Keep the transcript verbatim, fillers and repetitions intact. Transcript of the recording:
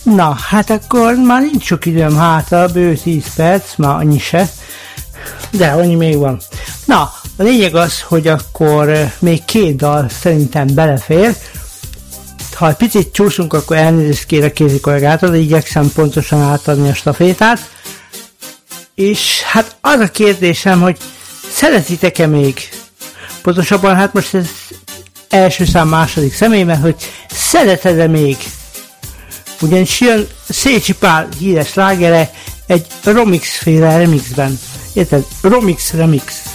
Na, hát akkor már nincs sok időm hátra, bő tíz perc, már annyi se, de annyi még van. Na, a lényeg az, hogy akkor még két dal szerintem belefér. Ha egy picit csúszunk, akkor elnézést kérek Kézi kollégától, de igyekszem pontosan átadni a stafétát. És hát az a kérdésem, hogy szeretitek-e még? Pontosabban hát most ez első szám második személyben, hogy szereted-e még? Ugyanis jön Szécsi Pál híres slágere egy Romix-féle remixben. Érted? Romix remix.